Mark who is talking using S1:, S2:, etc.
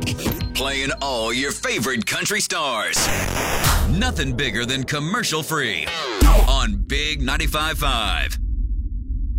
S1: Playing all your favorite country stars. Nothing bigger than commercial free on Big 95.5.